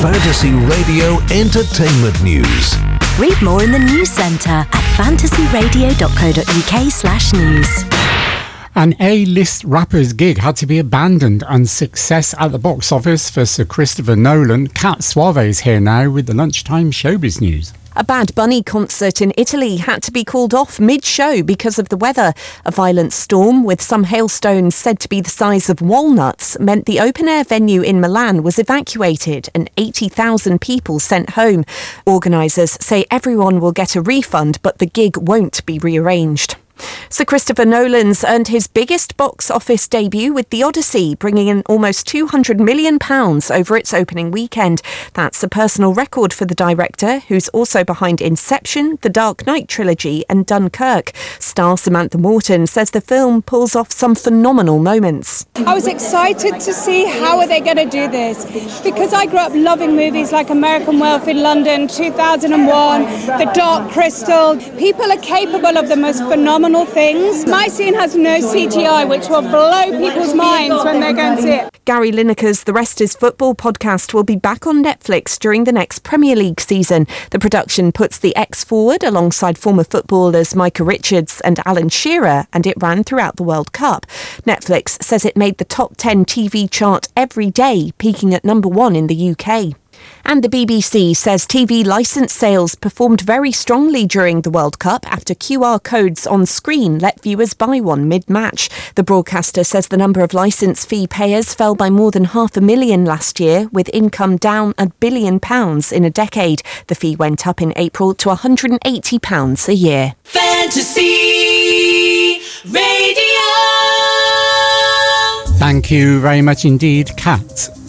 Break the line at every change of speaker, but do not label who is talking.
Fantasy Radio Entertainment News.
Read more in the news centre at fantasyradio.co.uk/news.
An A-list rapper's gig had to be abandoned on success at the box office for Sir Christopher Nolan. Kat Suave's here now with the lunchtime showbiz news.
A Bad Bunny concert in Italy had to be called off mid-show because of the weather. A violent storm with some hailstones said to be the size of walnuts meant the open-air venue in Milan was evacuated and 80,000 people sent home. Organisers say everyone will get a refund, but the gig won't be rearranged. Sir Christopher Nolan's earned his biggest box office debut with The Odyssey, bringing in almost £200 million over its opening weekend. That's a personal record for the director, who's also behind Inception, The Dark Knight trilogy and Dunkirk. Star Samantha Morton says the film pulls off some phenomenal moments.
I was excited to see how are they going to do this, because I grew up loving movies like American Werewolf in London, 2001, The Dark Crystal. People are capable of the most phenomenal things. My scene has no CGI, which will blow people's minds when they go and see it.
Gary Lineker's The Rest is Football podcast will be back on Netflix during the next Premier League season. The production puts the X forward alongside former footballers Micah Richards and Alan Shearer, and it ran throughout the World Cup. Netflix says it made the top 10 TV chart every day, peaking at number 1 in the UK. And the BBC says TV licence sales performed very strongly during the World Cup after QR codes on screen let viewers buy one mid-match. The broadcaster says the number of licence fee payers fell by more than 500,000 last year, with income down £1 billion in a decade. The fee went up in April to £180 a year.
Fantasy Radio.
Thank you very much indeed, Kat.